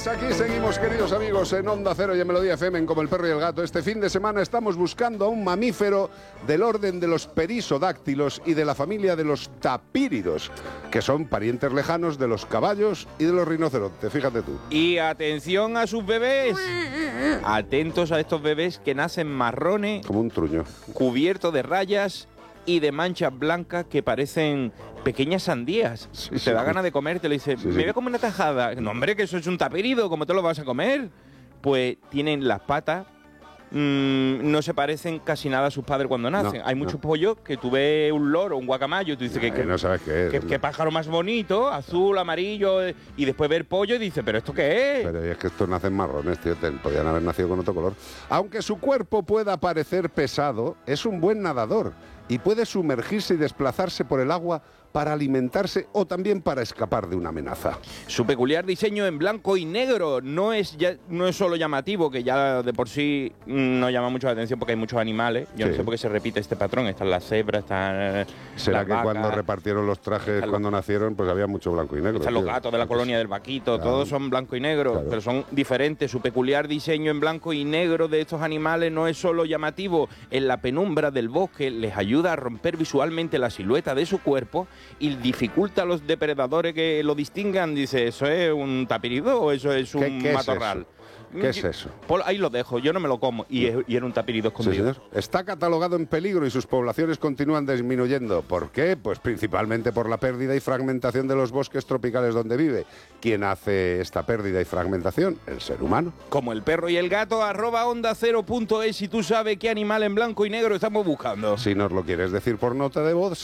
Pues aquí seguimos, queridos amigos, en Onda Cero y en Melodía FM, en Como el Perro y el Gato. Este fin de semana estamos buscando a un mamífero del orden de los perisodáctilos y de la familia de los tapíridos, que son parientes lejanos de los caballos y de los rinocerontes, fíjate tú. Y atención a sus bebés. Atentos a estos bebés que nacen marrones, Como un truño. cubiertos de rayas y de manchas blancas que parecen pequeñas sandías. Sí, te sí, da sí. ganas de comer, te lo dice, Sí, me sí. voy a comer una tajada. No, hombre, que eso es un tapírido, ¿cómo te lo vas a comer? Pues tienen las patas, no se parecen casi nada a sus padres cuando nacen. No, Hay muchos no. pollos que tú ves un loro, un guacamayo, y tú dices que No sabes qué es. qué pájaro más bonito, azul, amarillo, y después ver pollo y dices, ¿pero esto qué es? Pero es que estos nacen marrones, tío. Podrían haber nacido con otro color. Aunque su cuerpo pueda parecer pesado, es un buen nadador y puede sumergirse y desplazarse por el agua para alimentarse o también para escapar de una amenaza. Su peculiar diseño en blanco y negro no es solo llamativo, que ya de por sí no llama mucho la atención porque hay muchos animales. Yo Sí. no sé por qué se repite este patrón. Están las cebras, están ¿Será las que vacas, cuando repartieron los trajes están cuando nacieron, pues había mucho blanco y negro? están los tío? gatos de la colonia del Vaquito, Claro. todos son blanco y negro, Claro. pero son diferentes. Su peculiar diseño en blanco y negro de estos animales no es solo llamativo. En la penumbra del bosque les ayuda a romper visualmente la silueta de su cuerpo y dificulta a los depredadores que lo distingan. Dice, ¿eso es un tapirido o eso es un ¿Qué es matorral? eso? ¿Qué es eso? Ahí lo dejo, yo no me lo como. Y era un tapirido Sí, escondido. señor. Está catalogado en peligro y sus poblaciones continúan disminuyendo. ¿Por qué? Pues principalmente por la pérdida y fragmentación de los bosques tropicales donde vive. ¿Quién hace esta pérdida y fragmentación? El ser humano. Como el perro y el gato, @onda0.es si tú sabes qué animal en blanco y negro estamos buscando. Si nos lo quieres decir por nota de voz,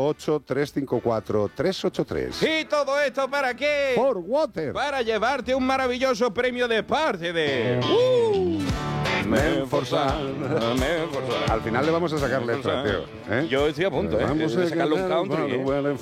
608-354-383. ¿Y todo esto para qué? Por Water. Para llevarte un maravilloso premio de parte de... Menforsan. Menforsan. Al final le vamos a sacar letra, tío. ¿eh? Yo estoy a punto, Vamos de a sacarle un country.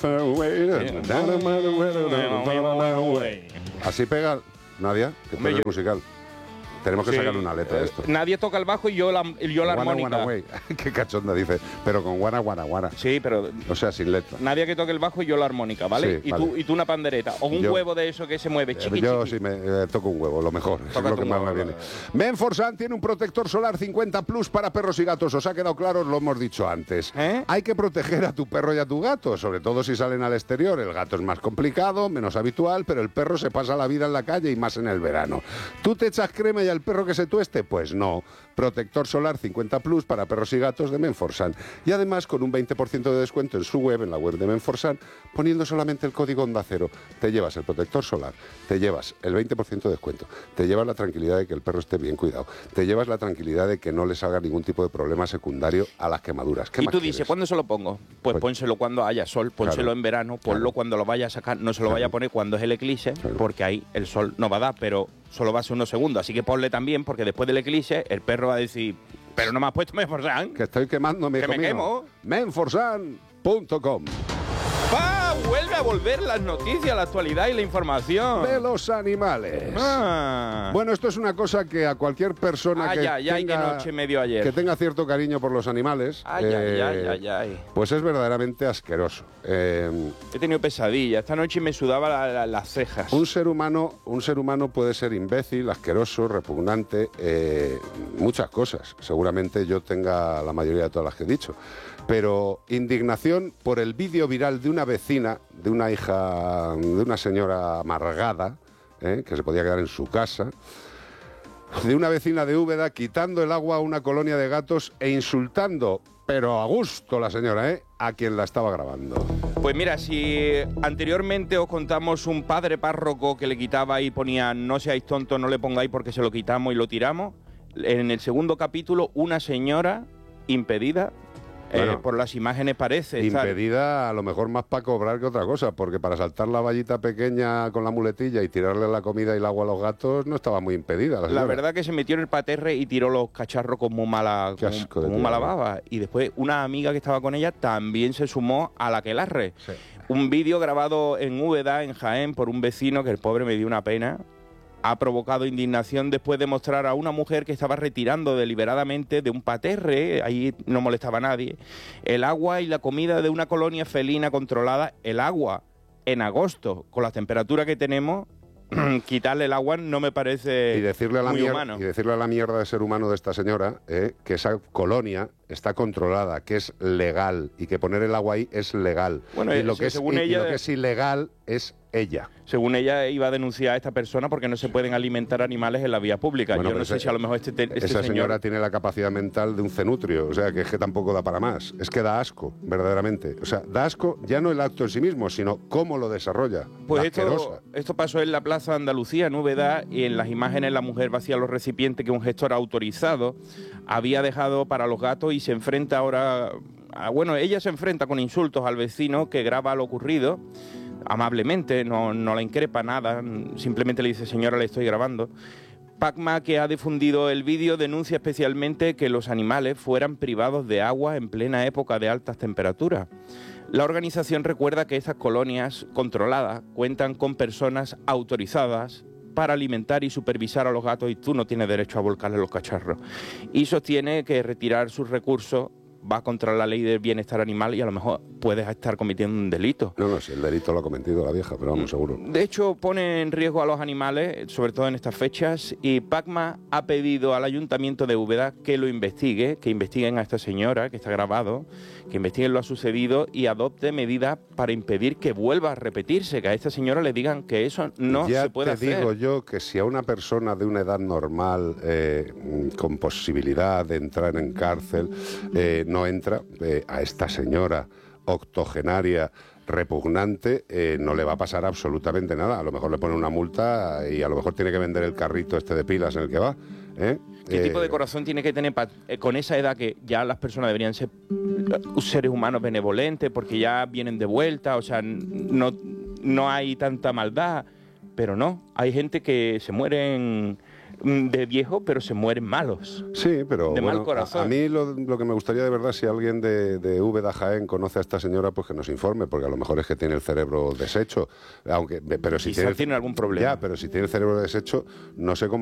Así pega, Nadia, que tú Hombre, eres yo- musical. Tenemos que Sí. sacarle una letra a esto. Nadie toca el bajo y yo la Guana, armónica. guana, güey. Qué cachonda dice. Pero con guana, guana, guana. Sí, pero O sea, sin letra. nadie que toque el bajo y yo la armónica, ¿vale? Sí, y, vale. tú una pandereta. O un Yo- huevo de eso que se mueve, chiqui, Yo chiqui. sí me toco un huevo, lo mejor. Eso es Tócate lo que un más huevo, me viene. vale. Menforsan tiene un protector solar 50 Plus para perros y gatos. ¿Os ha quedado claro? Lo hemos dicho antes. ¿Eh? Hay que proteger a tu perro y a tu gato, sobre todo si salen al exterior. El gato es más complicado, menos habitual, pero el perro se pasa la vida en la calle y más en el verano. ¿Tú te echas crema y al perro que se tueste? Pues no. Protector solar 50 Plus para perros y gatos de Menforsan. Y además con un 20% de descuento en su web, en la web de Menforsan, poniendo solamente el código Onda Cero. Te llevas el protector solar, te llevas el 20% de descuento, te llevas la tranquilidad de que el perro esté bien cuidado, te llevas la tranquilidad de que no le salga ningún tipo de problema secundario a las quemaduras. ¿Qué Y más tú quieres? dices, ¿cuándo se lo pongo? Pues Pues- pónselo cuando haya sol, pónselo Claro. en verano, ponlo Claro. cuando lo vaya a sacar, no se lo Claro. vaya a poner cuando es el eclipse, Claro. porque ahí el sol no va a dar, pero solo va a ser unos segundos. Así que ponle también, porque después del eclipse el perro va a decir, pero no me has puesto Menforsan. Que estoy quemándome, Que hijo me mío. quemo. Menforsan.com. ¡Pa! Vuelve a volver las noticias, la actualidad y la información. De los animales. Ah. Bueno, esto es una cosa que a cualquier persona Ay, que, ay, ay, qué tenga, noche me dio ayer. que tenga cierto cariño por los animales, Ay, ay, ay, ay, ay. pues es verdaderamente asqueroso. He tenido pesadillas. Esta noche me sudaba las cejas. Un ser humano puede ser imbécil, asqueroso, repugnante, muchas cosas. Seguramente yo tenga la mayoría de todas las que he dicho. Pero indignación por el vídeo viral de una vecina, de una hija, de una señora amargada, que se podía quedar en su casa, de una vecina de Úbeda quitando el agua a una colonia de gatos e insultando, pero a gusto la señora, a quien la estaba grabando. Pues mira, si anteriormente os contamos un padre párroco que le quitaba y ponía no seáis tontos, no le pongáis porque se lo quitamos y lo tiramos, en el segundo capítulo una señora impedida, Bueno, por las imágenes parece estar- Impedida a lo mejor más para cobrar que otra cosa, porque para saltar la vallita pequeña con la muletilla y tirarle la comida y el agua a los gatos no estaba muy impedida. La señora. verdad que se metió en el paterre y tiró los cacharros con muy mala, Qué asco de con muy mala tío. baba. Y después una amiga que estaba con ella también se sumó a la aquelarre. Sí. Un vídeo grabado en Úbeda, en Jaén, por un vecino que el pobre me dio una pena. Ha provocado indignación después de mostrar a una mujer que estaba retirando deliberadamente de un paterre, ahí no molestaba a nadie, el agua y la comida de una colonia felina controlada. El agua en agosto, con las temperaturas que tenemos, quitarle el agua no me parece y decirle a la muy mierda, humano. y decirle a la mierda de ser humano de esta señora que esa colonia está controlada, que es legal y que poner el agua ahí es legal. Bueno, y lo sí, que es, según y ella, lo que es ilegal es ella. Según ella, iba a denunciar a esta persona porque no se pueden alimentar animales en la vía pública. Bueno, yo no sé si a lo mejor este esa señor... señora tiene la capacidad mental de un cenutrio, o sea, que es que tampoco da para más. Es que da asco, verdaderamente. O sea, da asco ya no el acto en sí mismo, sino cómo lo desarrolla. Pues Asquerosa. esto pasó en la Plaza de Andalucía, en Úbeda, y en las imágenes la mujer vacía los recipientes que un gestor autorizado había dejado para los gatos y se enfrenta ahora... Bueno, ella se enfrenta con insultos al vecino que graba lo ocurrido, amablemente, no la increpa nada, simplemente le dice, señora, le estoy grabando. Pacma, que ha difundido el vídeo, denuncia especialmente que los animales fueran privados de agua en plena época de altas temperaturas. La organización recuerda que estas colonias controladas cuentan con personas autorizadas para alimentar y supervisar a los gatos y tú no tienes derecho a volcarle los cacharros. Y sostiene que retirar sus recursos va contra la ley del bienestar animal y a lo mejor puedes estar cometiendo un delito. No, si el delito lo ha cometido la vieja, pero vamos, seguro. De hecho, pone en riesgo a los animales, sobre todo en estas fechas, y Pacma ha pedido al Ayuntamiento de Úbeda que lo investigue, que investiguen a esta señora, que está grabado, que investiguen lo sucedido y adopte medidas para impedir que vuelva a repetirse, que a esta señora le digan que eso no se puede hacer. Ya te digo yo que si a una persona de una edad normal, con posibilidad de entrar en cárcel, no entra, a esta señora octogenaria repugnante, no le va a pasar absolutamente nada. A lo mejor le pone una multa y a lo mejor tiene que vender el carrito este de pilas en el que va. ¿Qué tipo de corazón tiene que tener con esa edad que ya las personas deberían ser seres humanos benevolentes porque ya vienen de vuelta, o sea, no hay tanta maldad, pero no, hay gente que se mueren de viejo, pero se mueren malos. Sí, pero de bueno, mal corazón. A mí lo que me gustaría de verdad, si alguien de Úbeda, Jaén, conoce a esta señora, pues que nos informe, porque a lo mejor es que tiene el cerebro deshecho. Pero si tiene algún problema. Ya, pero si tiene el cerebro deshecho, no sé cómo